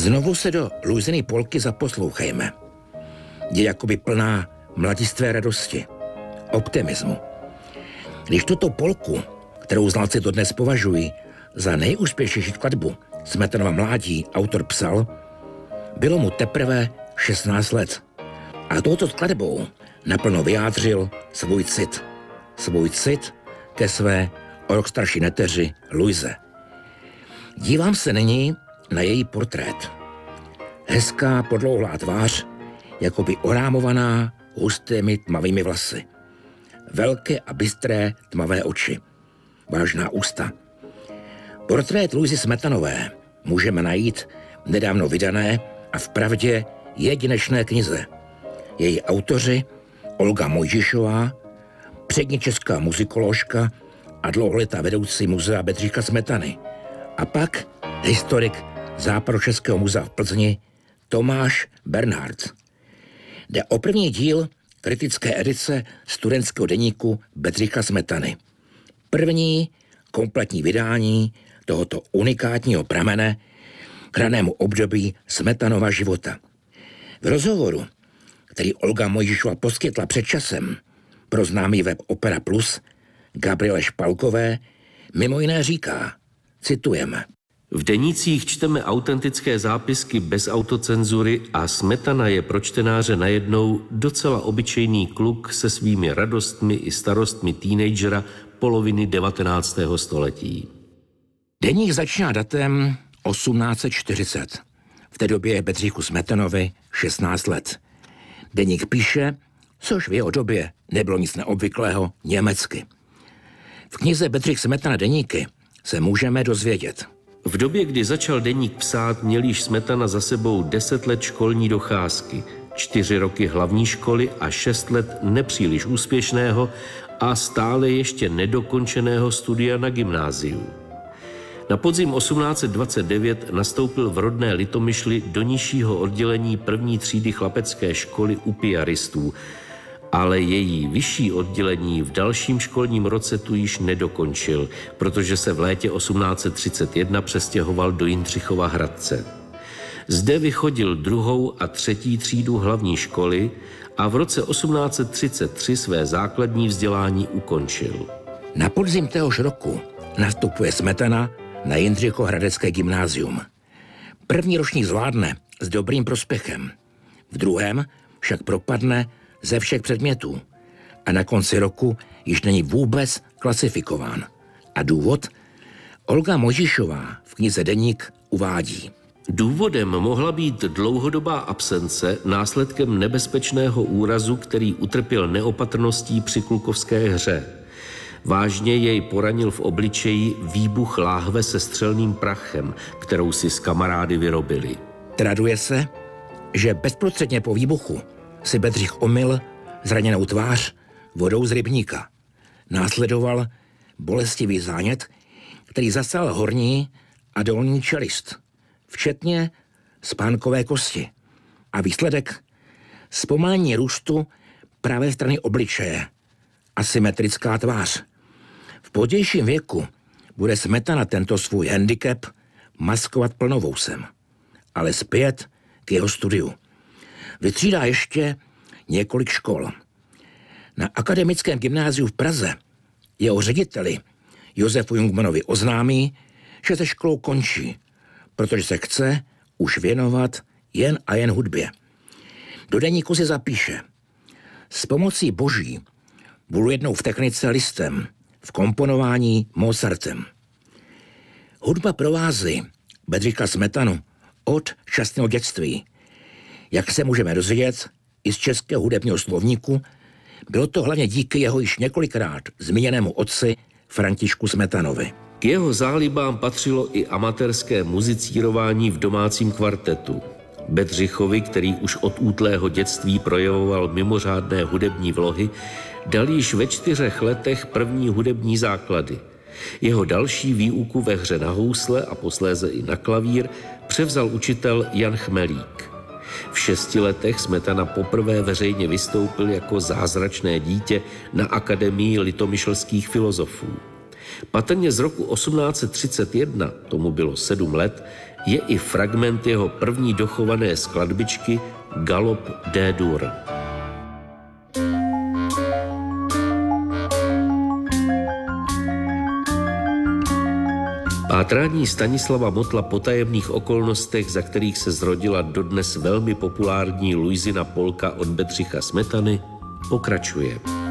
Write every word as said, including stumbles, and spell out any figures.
Znovu se do Luiziny polky zaposlouchejme. Je jakoby plná mladistvé radosti, optimismu. Když tuto polku, kterou znalci dodnes považují za nejúspěšnější skladbu Smetanova mládí, autor psal, bylo mu teprve šestnáct let. A touto skladbou naplno vyjádřil svůj cit. Svůj cit ke své o rok starší neteři Luize. Dívám se nyní na její portrét. Hezká podlouhlá tvář, jakoby orámovaná hustými tmavými vlasy. Velké a bystré tmavé oči. Vážná ústa. Portrét Luizy Smetanové můžeme najít v nedávno vydané a vpravdě jedinečné knize. Její autoři Olga Mojžišová, přední česká muzikoložka a dlouholetá vedoucí muzea Bedřicha Smetany. A pak historik Západočeského muzea v Plzni Tomáš Bernhard. Jde o první díl kritické edice studentského deníku Bedřicha Smetany. První kompletní vydání tohoto unikátního pramene k ranému období Smetanova života. V rozhovoru, který Olga Mojžišová poskytla před časem pro známý web Opera Plus, Gabriele Špalkové mimo jiné říká, citujeme: V denících čteme autentické zápisky bez autocenzury a Smetana je pro čtenáře najednou docela obyčejný kluk se svými radostmi i starostmi teenagera poloviny devatenáctého století. Deník začíná datem osmnáct set čtyřicet. V té době je Bedřichu Smetanovi šestnáct let. Deník píše, což v jeho době nebylo nic neobvyklého, německy. V knize Bedřich Smetana deníky se můžeme dozvědět. V době, kdy začal deník psát, měl již Smetana za sebou deset let školní docházky, čtyři roky hlavní školy a šest let nepříliš úspěšného a stále ještě nedokončeného studia na gymnáziu. Na podzim osmnáct set dvacet devět nastoupil v rodné Litomyšli do nižšího oddělení první třídy chlapecké školy u piaristů, ale její vyšší oddělení v dalším školním roce tu již nedokončil, protože se v létě osmnáct set třicet jedna přestěhoval do Jindřichova Hradce. Zde vychodil druhou a třetí třídu hlavní školy a v roce osmnáct set třicet tři své základní vzdělání ukončil. Na podzim téhož roku nastupuje Smetana na Jindřichohradecké gymnázium. První ročník zvládne s dobrým prospěchem, v druhém však propadne ze všech předmětů a na konci roku již není vůbec klasifikován. A důvod? Olga Mojžišová v knize Deník uvádí. Důvodem mohla být dlouhodobá absence následkem nebezpečného úrazu, který utrpěl neopatrností při klukovské hře. Vážně jej poranil v obličeji výbuch láhve se střelným prachem, kterou si s kamarády vyrobili. Traduje se, že bezprostředně po výbuchu si Bedřich omyl zraněnou tvář vodou z rybníka. Následoval bolestivý zánět, který zasal horní a dolní čelist, včetně spánkové kosti. A výsledek? Zpomalení růstu pravé strany obličeje, asymetrická tvář. V pozdějším věku bude Smetana tento svůj handicap maskovat plnovousem, ale zpět k jeho studiu. Vytřídá ještě několik škol. Na akademickém gymnáziu v Praze jeho řediteli Josefu Jungmannovi oznámí, že se školou končí, protože se chce už věnovat jen a jen hudbě. Do deníku si zapíše: s pomocí boží budu jednou v technice Listem, v komponování Mozartem. Hudba provází Bedřicha Smetanu od šťastného dětství. Jak se můžeme dozvědět i z českého hudebního slovníku, bylo to hlavně díky jeho již několikrát zmíněnému otci Františku Smetanovi. K jeho zálibám patřilo i amatérské muzicírování v domácím kvartetu. Bedřichovi, který už od útlého dětství projevoval mimořádné hudební vlohy, dal již ve čtyřech letech první hudební základy. Jeho další výuku ve hře na housle a posléze i na klavír převzal učitel Jan Chmelík. V šesti letech Smetana poprvé veřejně vystoupil jako zázračné dítě na Akademii litomyšlských filozofů. Patrně z roku osmnáct set třicet jedna, tomu bylo sedm let, je i fragment jeho první dochované skladbičky Galop D-dur. Pátrání Stanislava Motla po tajemných okolnostech, za kterých se zrodila dodnes velmi populární Luizina polka od Bedřicha Smetany, pokračuje.